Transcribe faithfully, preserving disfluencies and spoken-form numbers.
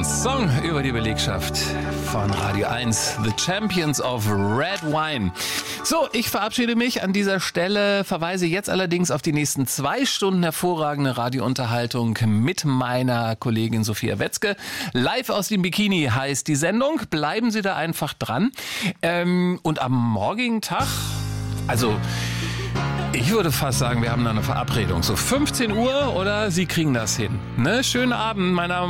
Champions, Song über die Belegschaft von Radio eins, The Champions of Red Wine. So, ich verabschiede mich an dieser Stelle, verweise jetzt allerdings auf die nächsten zwei Stunden hervorragende Radiounterhaltung mit meiner Kollegin Sophia Wetzke. Live aus dem Bikini heißt die Sendung, bleiben Sie da einfach dran. Ähm, und am morgigen Tag, also ich würde fast sagen, wir haben da eine Verabredung. So fünfzehn Uhr oder Sie kriegen das hin. Ne? Schönen Abend, mein Name